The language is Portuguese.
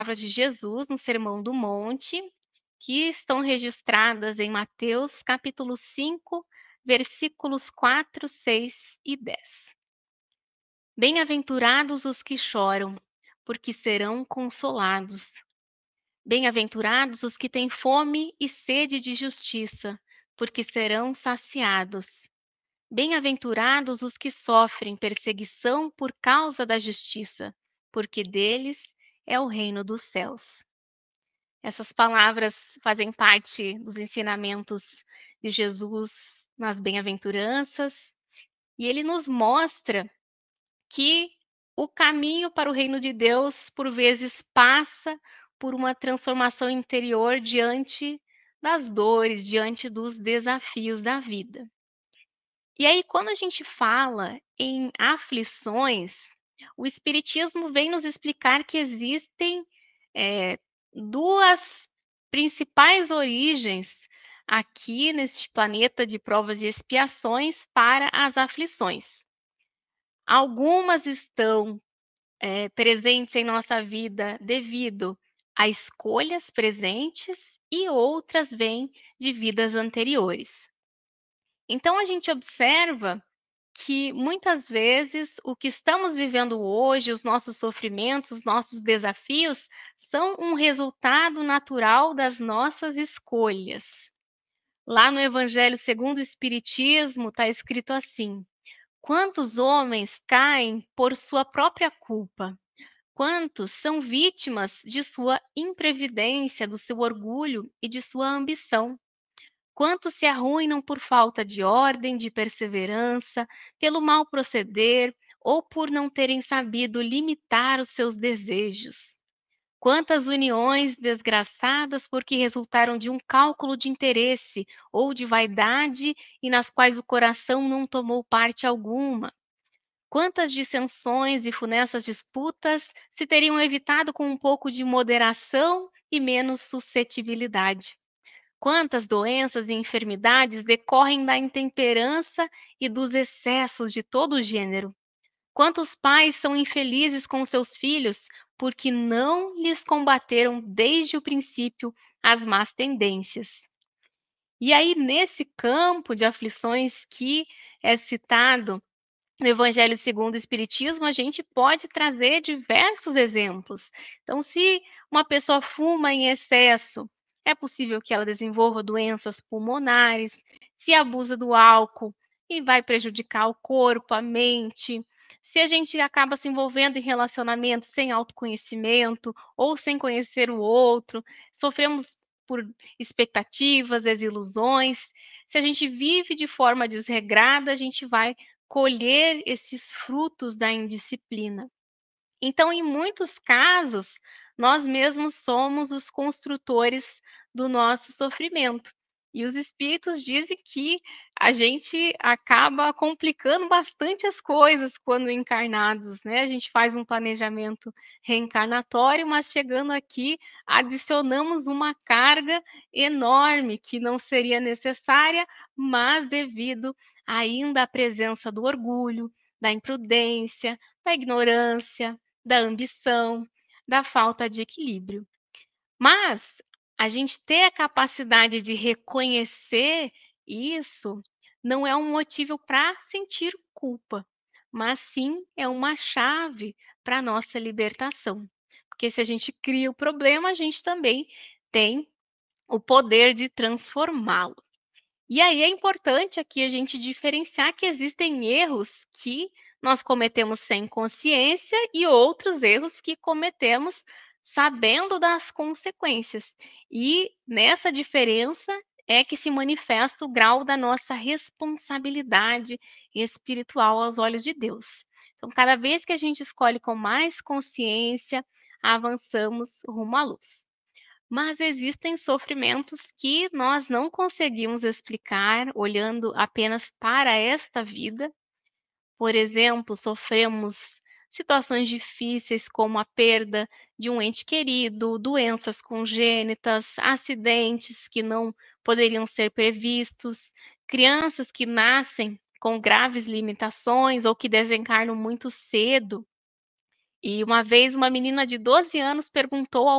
palavras de Jesus no Sermão do Monte, que estão registradas em Mateus capítulo 5, versículos 4, 6 e 10. Bem-aventurados os que choram, porque serão consolados. Bem-aventurados os que têm fome e sede de justiça, porque serão saciados. Bem-aventurados os que sofrem perseguição por causa da justiça, porque deles é o reino dos céus. Essas palavras fazem parte dos ensinamentos de Jesus nas bem-aventuranças, e ele nos mostra que o caminho para o reino de Deus, por vezes, passa por uma transformação interior diante das dores, diante dos desafios da vida. E aí, quando a gente fala em aflições, o Espiritismo vem nos explicar que existem, eh, 2 principais origens aqui neste planeta de provas e expiações para as aflições. Algumas estão, presentes em nossa vida devido a escolhas presentes e outras vêm de vidas anteriores. Então a gente observa que muitas vezes o que estamos vivendo hoje, os nossos sofrimentos, os nossos desafios, são um resultado natural das nossas escolhas. Lá no Evangelho segundo o Espiritismo está escrito assim: quantos homens caem por sua própria culpa? Quantos são vítimas de sua imprevidência, do seu orgulho e de sua ambição? Quantos se arruinam por falta de ordem, de perseverança, pelo mal proceder ou por não terem sabido limitar os seus desejos? Quantas uniões desgraçadas porque resultaram de um cálculo de interesse ou de vaidade e nas quais o coração não tomou parte alguma? Quantas dissensões e funestas disputas se teriam evitado com um pouco de moderação e menos suscetibilidade? Quantas doenças e enfermidades decorrem da intemperança e dos excessos de todo o gênero? Quantos pais são infelizes com seus filhos porque não lhes combateram desde o princípio as más tendências? E aí, nesse campo de aflições que é citado no Evangelho segundo o Espiritismo, a gente pode trazer diversos exemplos. Então, se uma pessoa fuma em excesso, é possível que ela desenvolva doenças pulmonares, se abusa do álcool e vai prejudicar o corpo, a mente. Se a gente acaba se envolvendo em relacionamentos sem autoconhecimento ou sem conhecer o outro, sofremos por expectativas, desilusões. Se a gente vive de forma desregrada, a gente vai colher esses frutos da indisciplina. Então, em muitos casos, nós mesmos somos os construtores do nosso sofrimento. E os espíritos dizem que a gente acaba complicando bastante as coisas quando encarnados, né? A gente faz um planejamento reencarnatório, mas chegando aqui, adicionamos uma carga enorme que não seria necessária, mas devido ainda à presença do orgulho, da imprudência, da ignorância, da ambição, da falta de equilíbrio. Mas a gente ter a capacidade de reconhecer isso não é um motivo para sentir culpa, mas sim é uma chave para a nossa libertação. Porque se a gente cria o problema, a gente também tem o poder de transformá-lo. E aí é importante aqui a gente diferenciar que existem erros que nós cometemos sem consciência e outros erros que cometemos sabendo das consequências. E nessa diferença é que se manifesta o grau da nossa responsabilidade espiritual aos olhos de Deus. Então, cada vez que a gente escolhe com mais consciência, avançamos rumo à luz. Mas existem sofrimentos que nós não conseguimos explicar olhando apenas para esta vida. Por exemplo, sofremos situações difíceis como a perda de um ente querido, doenças congênitas, acidentes que não poderiam ser previstos, crianças que nascem com graves limitações ou que desencarnam muito cedo. E uma vez uma menina de 12 anos perguntou ao